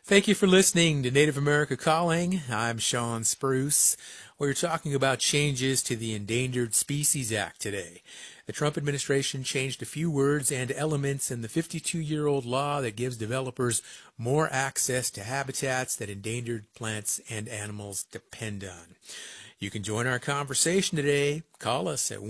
Thank you for listening to Native America Calling. I'm Sean Spruce. We're talking about changes to the Endangered Species Act today. The Trump administration changed a few words and elements in the 52-year-old law that gives developers more access to habitats that endangered plants and animals depend on. You can join our conversation today. Call us at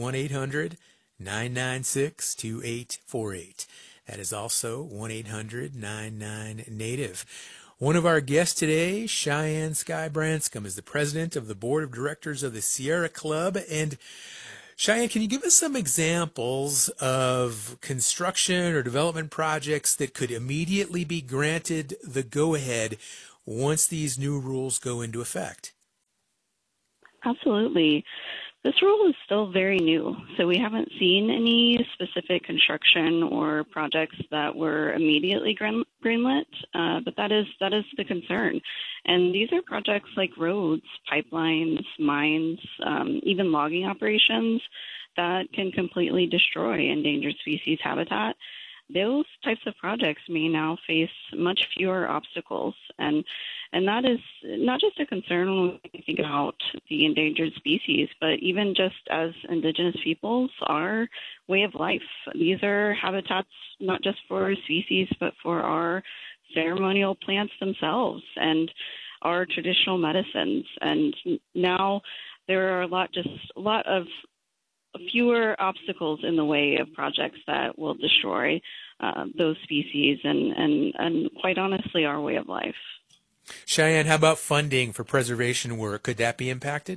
1-800-996-2848. That is also 1-800-99-NATIVE. One of our guests today, Cheyenne Skye Branscombe, is the president of the board of directors of the Sierra Club. And Cheyenne, can you give us some examples of construction or development projects that could immediately be granted the go-ahead once these new rules go into effect? Absolutely. This rule is still very new, so we haven't seen any specific construction or projects that were immediately greenlit, but that is the concern. And these are projects like roads, pipelines, mines, even logging operations that can completely destroy endangered species habitat. Those types of projects may now face much fewer obstacles, and that is not just a concern when we think about the endangered species, but even just as Indigenous peoples, our way of life. These are habitats not just for species, but for our ceremonial plants themselves and our traditional medicines. And now there are a lot of fewer obstacles in the way of projects that will destroy those species and quite honestly, our way of life. Cheyenne, how about funding for preservation work? Could that be impacted?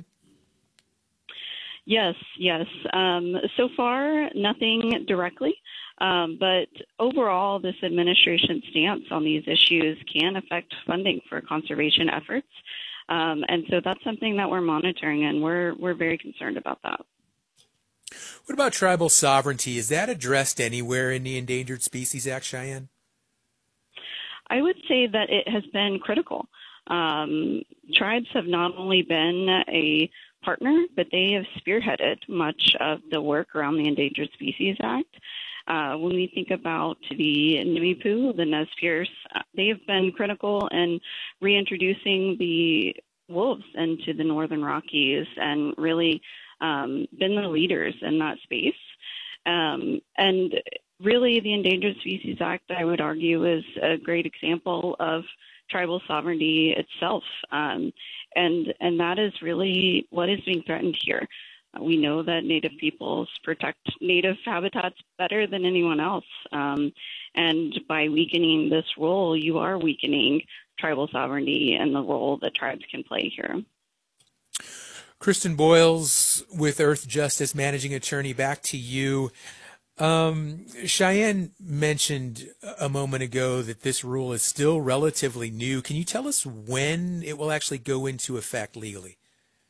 Yes. So far, nothing directly. But overall, this administration's stance on these issues can affect funding for conservation efforts. And so that's something that we're monitoring, and we're very concerned about that. What about tribal sovereignty? Is that addressed anywhere in the Endangered Species Act, Cheyenne? I would say that it has been critical. Tribes have not only been a partner, but they have spearheaded much of the work around the Endangered Species Act. When we think about the Nimipu, the Nez Perce, they have been critical in reintroducing the wolves into the Northern Rockies and really been the leaders in that space. And really, the Endangered Species Act, I would argue, is a great example of tribal sovereignty itself. And that is really what is being threatened here. We know that Native peoples protect Native habitats better than anyone else. And by weakening this role, you are weakening tribal sovereignty and the role that tribes can play here. Kristen Boyles with Earth Justice Managing Attorney, back to you. Cheyenne mentioned a moment ago that this rule is still relatively new. Can you tell us when it will actually go into effect legally?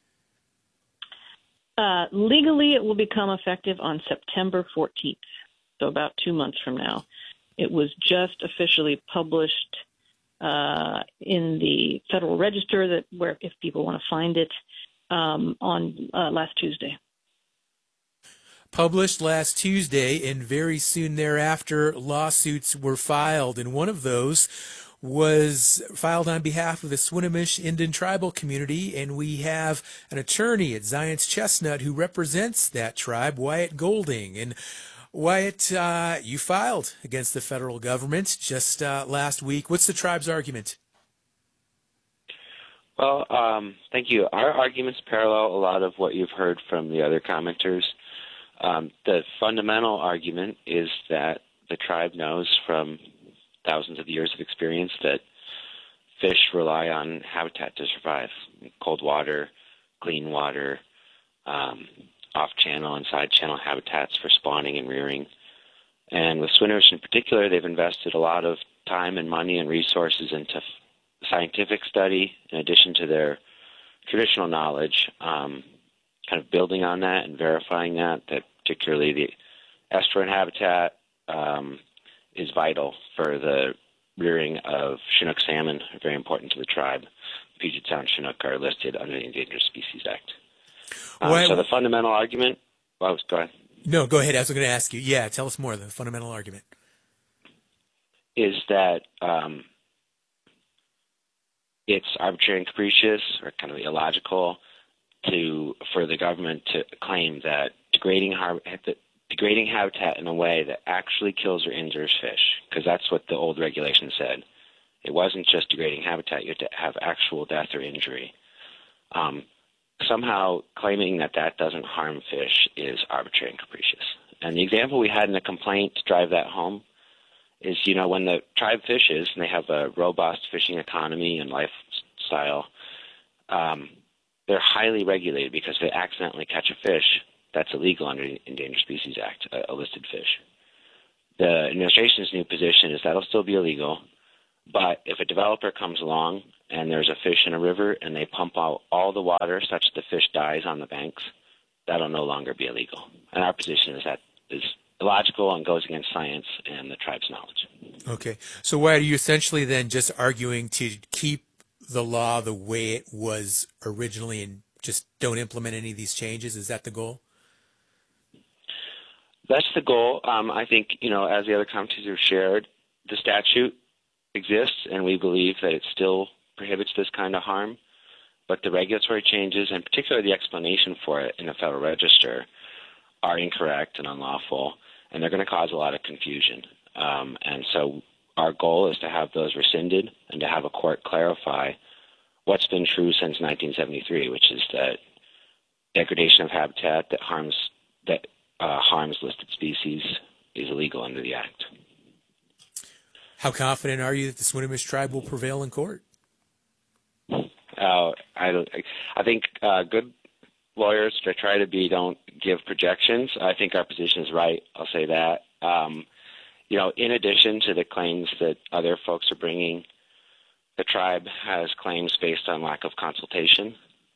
Legally, it will become effective on September 14th, so about 2 months from now. It was just officially published in the Federal Register, where if people want to find it, on last Tuesday. Published last Tuesday, and very soon thereafter, lawsuits were filed, and one of those was filed on behalf of the Swinomish Indian tribal community, and we have an attorney at Zions Chestnut who represents that tribe, Wyatt Golding. And Wyatt, you filed against the federal government just last week. What's the tribe's argument? Well, thank you. Our arguments parallel a lot of what you've heard from the other commenters. The fundamental argument is that the tribe knows from thousands of years of experience that fish rely on habitat to survive. Cold water, clean water, off-channel and side-channel habitats for spawning and rearing. And with Swinomish in particular, they've invested a lot of time and money and resources into scientific study in addition to their traditional knowledge, kind of building on that and verifying that particularly the estuarine habitat is vital for the rearing of Chinook salmon, very important to the tribe. Puget Sound Chinook are listed under the Endangered Species Act. So the fundamental argument, go ahead. No, go ahead. I was going to ask you. Yeah, tell us more of the fundamental argument. Is that it's arbitrary and capricious or kind of illogical for the government to claim that degrading habitat in a way that actually kills or injures fish, because that's what the old regulation said. It wasn't just degrading habitat; you had to have actual death or injury. Somehow claiming that doesn't harm fish is arbitrary and capricious. And the example we had in the complaint to drive that home is, when the tribe fishes and they have a robust fishing economy and lifestyle, they're highly regulated because if they accidentally catch a fish, that's illegal under the Endangered Species Act, a listed fish. The administration's new position is that'll still be illegal, but if a developer comes along and there's a fish in a river and they pump out all the water such that the fish dies on the banks, that'll no longer be illegal. And our position is that is illogical and goes against science and the tribe's knowledge. Okay. So why are you essentially then just arguing to keep the law the way it was originally and just don't implement any of these changes? Is that the goal? That's the goal. I think, as the other commentators have shared, the statute exists, and we believe that it still prohibits this kind of harm. But the regulatory changes, and particularly the explanation for it in the Federal Register, are incorrect and unlawful, and they're going to cause a lot of confusion. And so our goal is to have those rescinded and to have a court clarify what's been true since 1973, which is that degradation of habitat that harms listed species is illegal under the Act. How confident are you that the Swinomish tribe will prevail in court? I think good lawyers try to don't give projections. I think our position is right. I'll say that. In addition to the claims that other folks are bringing, the tribe has claims based on lack of consultation.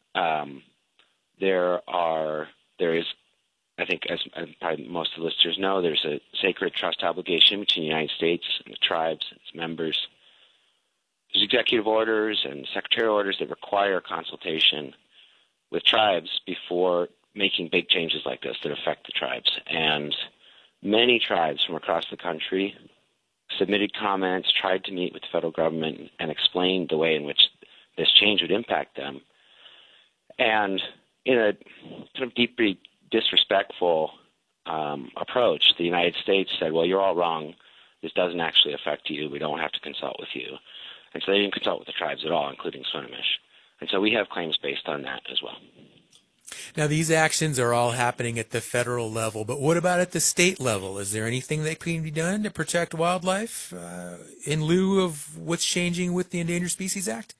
There is, I think, as probably most of the listeners know, there's a sacred trust obligation between the United States and the tribes and its members. There's executive orders and secretarial orders that require consultation with tribes before making big changes like this that affect the tribes. And many tribes from across the country submitted comments, tried to meet with the federal government and explain the way in which this change would impact them. And in a kind of deeply disrespectful approach, the United States said, well, you're all wrong. This doesn't actually affect you. We don't have to consult with you. And so they didn't consult with the tribes at all, including Swinomish. And so we have claims based on that as well. Now, these actions are all happening at the federal level, but what about at the state level? Is there anything that can be done to protect wildlife in lieu of what's changing with the Endangered Species Act?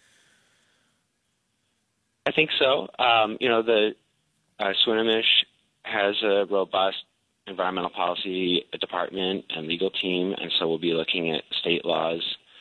I think so. The Swinomish has a robust environmental policy department and legal team, and so we'll be looking at state laws,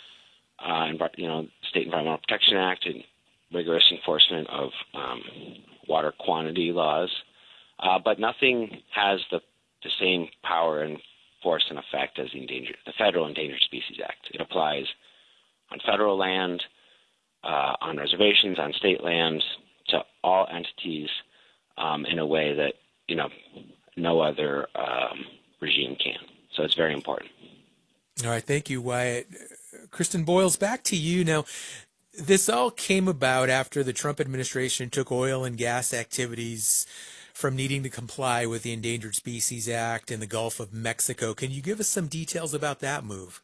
State Environmental Protection Act and rigorous enforcement of water quantity laws. But nothing has the same power and force and effect as the Federal Endangered Species Act. It applies on federal land, on reservations, on state lands, to all entities in a way that no other regime can. So it's very important. All right, thank you, Wyatt. Kristen Boyles, back to you now. This all came about after the Trump administration took oil and gas activities from needing to comply with the Endangered Species Act in the Gulf of Mexico. Can you give us some details about that move?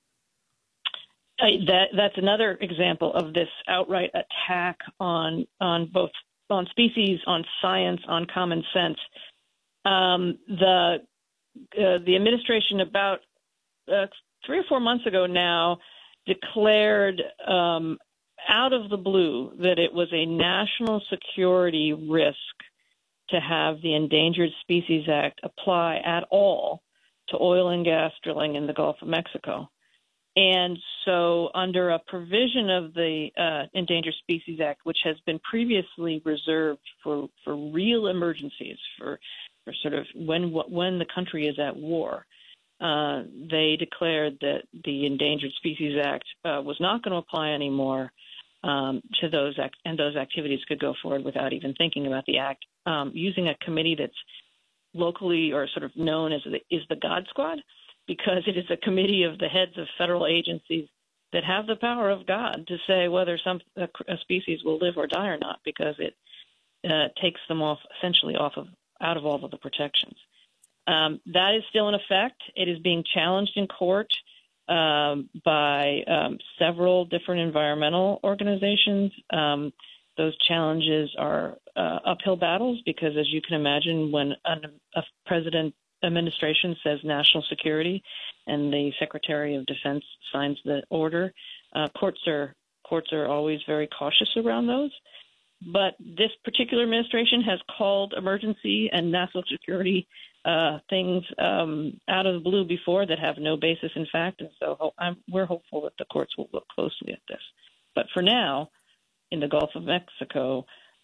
That's another example of this outright attack on species, on science, on common sense. The administration about 3 or 4 months ago now declared out of the blue that it was a national security risk to have the Endangered Species Act apply at all to oil and gas drilling in the Gulf of Mexico. And so under a provision of the Endangered Species Act, which has been previously reserved for real emergencies, for sort of when the country is at war, they declared that the Endangered Species Act was not going to apply anymore to those, and those activities could go forward without even thinking about the act, using a committee that's locally or sort of known as the God Squad, because it is a committee of the heads of federal agencies that have the power of God to say whether a species will live or die or not, because it takes them essentially out of all of the protections. That is still in effect. It is being challenged in court by several different environmental organizations. Those challenges are uphill battles because, as you can imagine, when a president administration says national security and the Secretary of Defense signs the order, courts are always very cautious around those. But this particular administration has called emergency and national security things out of the blue before that have no basis in fact, and so we're hopeful that the courts will look closely at this. But for now, in the Gulf of Mexico,